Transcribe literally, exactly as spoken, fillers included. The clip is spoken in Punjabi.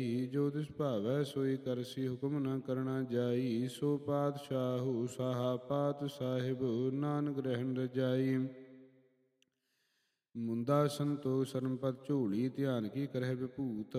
ਜੋ ਤਿਸ ਭਾਵੈ ਸੋਈ ਕਰਸੀ, ਹੁਕਮ ਨ ਕਰਣਾ ਜਾਈ। ਸੋ ਪਾਤਸ਼ਾਹੂ ਸਾਹਾ ਪਾਤ ਸਾਹਿਬ, ਨਾਨਕ ਰਹਿਣ ਰਜਾਈ। ਮੁੰਦਾ ਸੰਤੋਖ ਸਰਨਪਤ ਝੋਲੀ, ਧਿਆਨ ਕੀ ਕਰਹਿ ਵਿਭੂਤ।